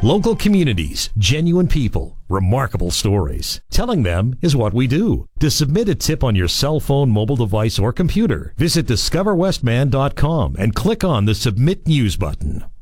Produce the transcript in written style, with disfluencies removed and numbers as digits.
Local communities, genuine people, remarkable stories. Telling them is what we do. To submit a tip on your cell phone, mobile device, or computer, visit discoverwestman.com and click on the Submit News button.